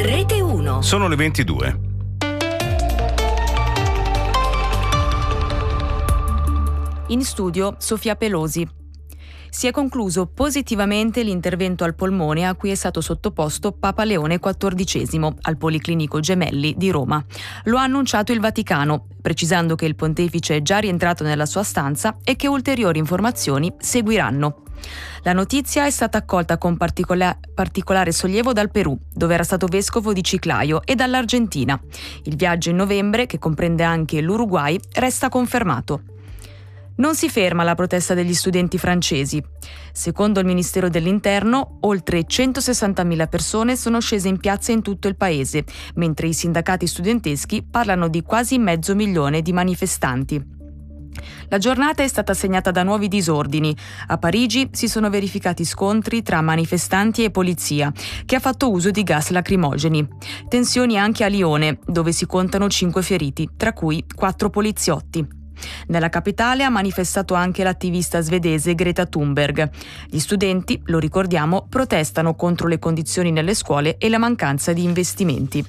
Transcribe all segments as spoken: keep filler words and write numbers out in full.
Rete uno. Sono le ventidue. In studio Sofia Pelosi. Si è concluso positivamente l'intervento al polmone a cui è stato sottoposto Papa Leone quattordicesimo al Policlinico Gemelli di Roma. Lo ha annunciato il Vaticano, precisando che il pontefice è già rientrato nella sua stanza e che ulteriori informazioni seguiranno. La notizia è stata accolta con particola- particolare sollievo dal Perù, dove era stato vescovo di Chiclayo, e dall'Argentina. Il viaggio in novembre, che comprende anche l'Uruguay, resta confermato. Non si ferma la protesta degli studenti francesi. Secondo il Ministero dell'Interno, oltre centosessantamila persone sono scese in piazza in tutto il paese, mentre i sindacati studenteschi parlano di quasi mezzo milione di manifestanti. La giornata è stata segnata da nuovi disordini. A Parigi si sono verificati scontri tra manifestanti e polizia, che ha fatto uso di gas lacrimogeni. Tensioni anche a Lione, dove si contano cinque feriti, tra cui quattro poliziotti. Nella capitale ha manifestato anche l'attivista svedese Greta Thunberg. Gli studenti, lo ricordiamo, protestano contro le condizioni nelle scuole e la mancanza di investimenti.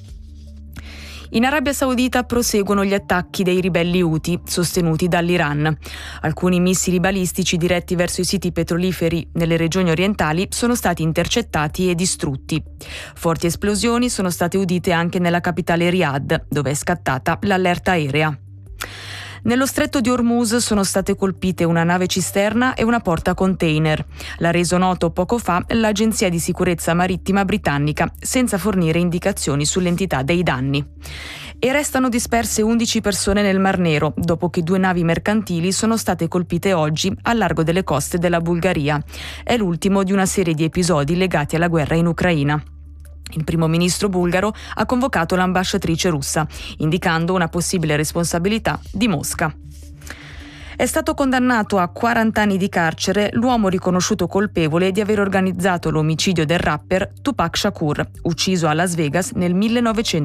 In Arabia Saudita proseguono gli attacchi dei ribelli Houthi sostenuti dall'Iran. Alcuni missili balistici diretti verso i siti petroliferi nelle regioni orientali sono stati intercettati e distrutti. Forti esplosioni sono state udite anche nella capitale Riyadh, dove è scattata l'allerta aerea. Nello stretto di Hormuz sono state colpite una nave cisterna e una porta container. L'ha reso noto poco fa l'Agenzia di Sicurezza Marittima britannica, senza fornire indicazioni sull'entità dei danni. E restano disperse undici persone nel Mar Nero, dopo che due navi mercantili sono state colpite oggi al largo delle coste della Bulgaria. È l'ultimo di una serie di episodi legati alla guerra in Ucraina. Il primo ministro bulgaro ha convocato l'ambasciatrice russa, indicando una possibile responsabilità di Mosca. È stato condannato a quaranta anni di carcere l'uomo riconosciuto colpevole di aver organizzato l'omicidio del rapper Tupac Shakur, ucciso a Las Vegas nel millenovecento